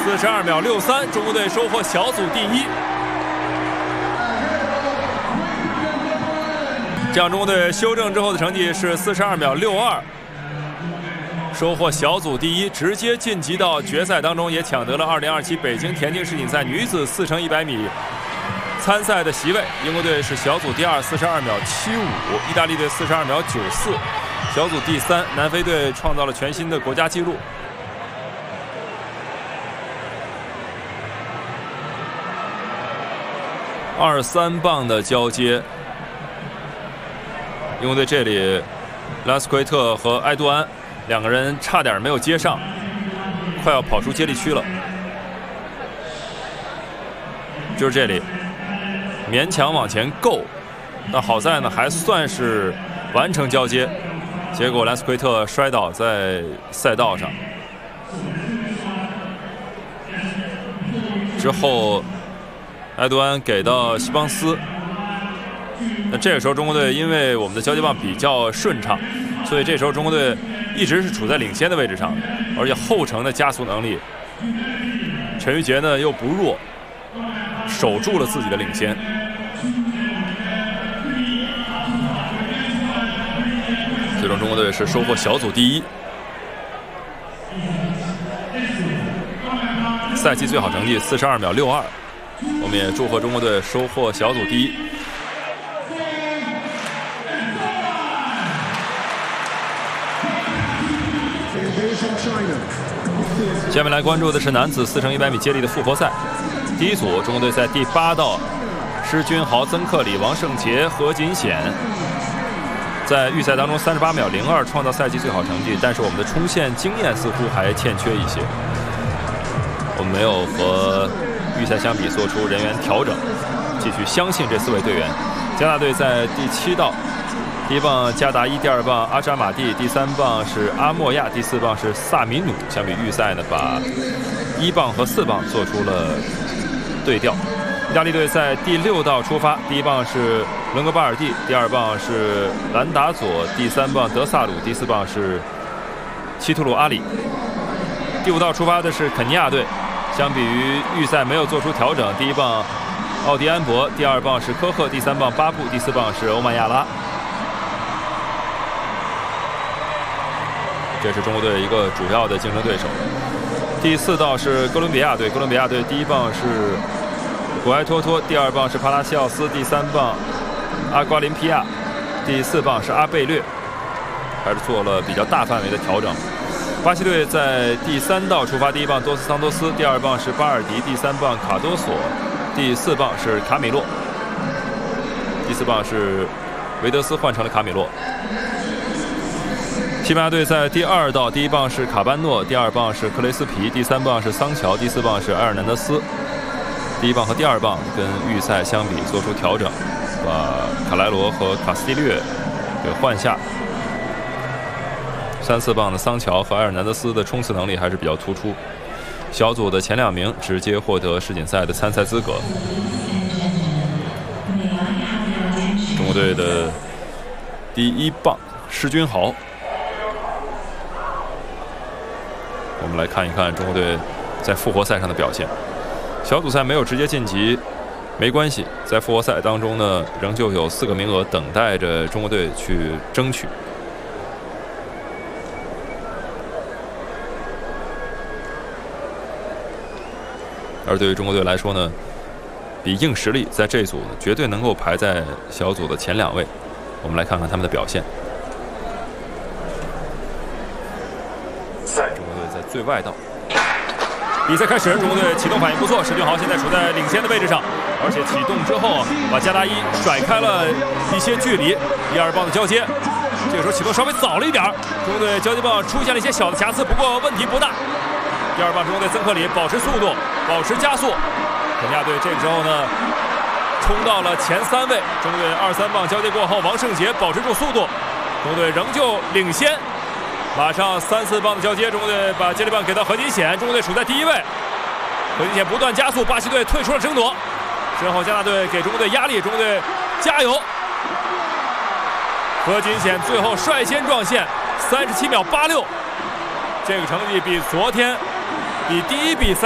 42秒63，中国队收获小组第1。这样，中国队修正之后的成绩是42秒62，收获小组第1，直接晋级到决赛当中，也抢得了2027北京田径世锦赛女子4乘100米参赛的席位。英国队是小组第2，42秒75；意大利队42秒94，小组第3。南非队创造了全新的国家纪录。23磅的交接，英国队这里拉斯奎特和埃杜安2个人差点没有接上，快要跑出接力区了。就是这里勉强往前够，那好在呢还算是完成交接，结果兰斯奎特摔倒在赛道上，之后埃杜安给到西邦斯。那这个时候中国队因为我们的交接棒比较顺畅，所以这时候中国队一直是处在领先的位置上，而且后程的加速能力，陈玉杰呢又不弱，守住了自己的领先。最终中国队是收获小组第1，赛季最好成绩42秒62。我们也祝贺中国队收获小组第1。下面来关注的是男子4乘100米接力的复活赛。第1组，中国队在第8道，施君豪、曾克里、王胜杰、何锦显在预赛当中38秒02创造赛季最好成绩，但是我们的冲线经验似乎还欠缺一些，我们没有和预赛相比做出人员调整，继续相信这4位队员。加拿大队在第7道，第1棒加达伊，第2棒阿扎马蒂，第3棒是阿莫亚，第4棒是萨米努。相比预赛呢，把1棒和4棒做出了对调。意大利队在第6道出发，第1棒是伦格巴尔蒂，第2棒是兰达佐，第3棒德萨鲁，第4棒是齐图鲁阿里。第5道出发的是肯尼亚队，相比于预赛没有做出调整，第1棒奥迪安博，第2棒是科赫，第3棒巴布，第4棒是欧曼亚拉。这是中国队一个主要的竞争对手。第4道是哥伦比亚队，哥伦比亚队第1棒是古埃托托，第2棒是帕拉西奥斯，第3棒阿瓜林皮亚，第4棒是阿贝略，还是做了比较大范围的调整。巴西队在第3道出发，第1棒多斯桑多斯，第2棒是巴尔迪，第3棒卡多索，第4棒是卡米洛，第4棒是维德斯换成了卡米洛。西班牙队在第2道，第1棒是卡班诺，第2棒是克雷斯皮，第3棒是桑乔，第4棒是埃尔南德斯。第1棒和第2棒跟预赛相比做出调整，把卡莱罗和卡斯蒂略给换下。3、4棒的桑乔和埃尔南德斯的冲刺能力还是比较突出。小组的前2名直接获得世锦赛的参赛资格。中国队的第1棒施君豪。我们来看一看中国队在复活赛上的表现。小组赛没有直接晋级没关系，在复活赛当中呢，仍旧有4个名额等待着中国队去争取。而对于中国队来说呢，比硬实力在这一组绝对能够排在小组的前2位。我们来看看他们的表现。中国队在最外道。比赛开始，中国队启动反应不错，施君豪现在处在领先的位置上，而且启动之后把加达伊甩开了一些距离。第2棒的交接，这个时候启动稍微早了一点，中国队交接棒出现了一些小的瑕疵，不过问题不大。第2棒中国队曾克里保持速度，保持加速。肯尼亚队这个时候呢冲到了前3位。中国队2、3棒交接过后，王胜杰保持住速度，中国队仍旧领先。马上3、4棒的交接，中国队把接力棒给到何锦显，中国队处在第1位。何锦显不断加速，巴西队退出了争夺。之后加拿大队给中国队压力，中国队加油。何锦显最后率先撞线，37秒86，这个成绩比昨天比第1比赛